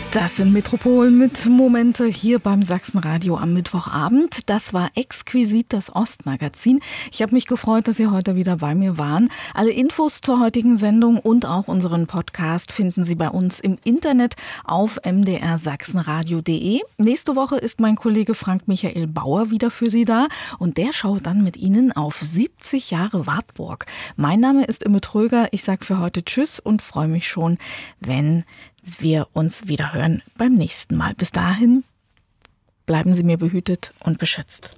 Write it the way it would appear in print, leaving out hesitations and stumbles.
Das sind Metropolen mit Momente hier beim Sachsenradio am Mittwochabend. Das war exquisit das Ostmagazin. Ich habe mich gefreut, dass Sie heute wieder bei mir waren. Alle Infos zur heutigen Sendung und auch unseren Podcast finden Sie bei uns im Internet auf mdrsachsenradio.de. Nächste Woche ist mein Kollege Frank Michael Bauer wieder für Sie da und der schaut dann mit Ihnen auf 70 Jahre Wartburg. Mein Name ist Imme Tröger. Ich sage für heute Tschüss und freue mich schon, wenn wir uns wieder hören beim nächsten Mal. Bis dahin bleiben Sie mir behütet und beschützt.